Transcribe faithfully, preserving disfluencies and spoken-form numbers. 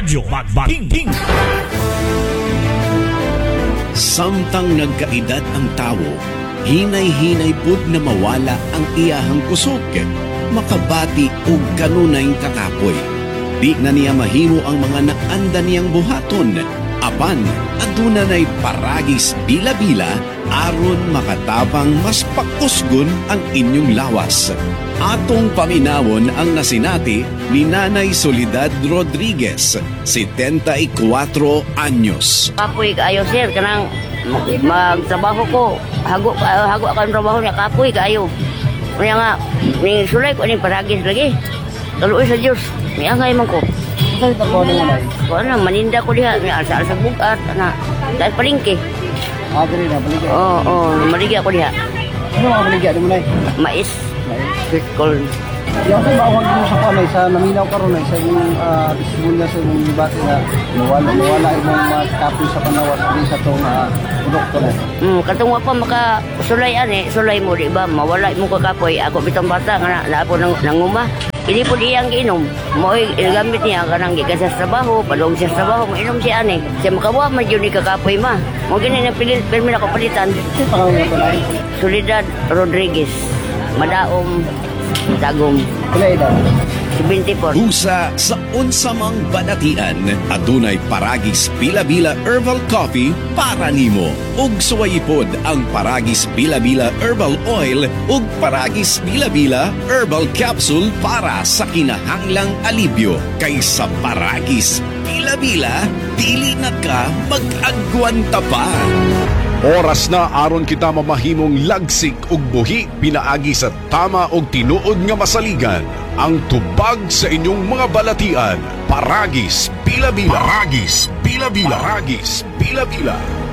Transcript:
Radyo Magbating. Samtang nagkaedad ang tawo, hinay-hinay pud na mawala ang iyahang kusog, makabati og kanunay kakapoy. Di na niya mahimo ang mga naanda niyang buhaton, apan aduna nay paragis bila-bila aron makatabang mas pakusgon ang inyong lawas. Atong paminawon ang nasinati ni Nanay Soledad Rodriguez, setenta-y-cuatro anyos. Kapoy kaayo sir, kanang magtrabaho ko. Hago hago akan trabaho niya, kapoy kaayo. Kaya nga, ni sulay ko ni paragis lagi. Kaluoy sa Dios, may angay man ko. Saan ito po nila? Ko ana maninda ko diha, ni asa sa bugat ana. Dahil palingke. Ah, dali na, baligya. Oo, oh, oh, maligya ko diha. Ano mga baligya di mo na? Mais. Sweet corn. Yung sa bawang mo sa kanay, sa naminaw karon na sa yung uh, disbunya sa yung bati na nawala, nawala yung mga kapoy sa panawas sa itong uh, produkto na. Hmm, katong wa pa maka sulay ani, sulay mo di ba? Mawala mo ka kapoy. Ako bitong bata nga na po nang nanguma. Ini po diyang giinom. Mo gamit niya kanang gikan sa trabaho, padong sa trabaho mo inom siya ani. Siya makawa man jud ni kakapoy ma. Mo gini na pilin permi na ko palitan. Ito pangalan ko na. Soledad Rodriguez. Madaom Tagum. Kulay daw. seventy-four. Husa sa unsamang banatian, adunay paragis bila-bila herbal coffee para nimo. Ug suwayipod ang paragis bila-bila herbal oil ug paragis bila-bila herbal capsule para sa kinahanglang alibyo. Kaysa paragis bila-bila, dili na ka mag-agwanta pa. Oras na aron kita mamahimong lagsik ug buhi pinaagi sa tama og tinuod nga masaligan. Ang tubag sa inyong mga balatian, Paragis Bila-Bila. Paragis Bila-Bila. Paragis Bila-Bila.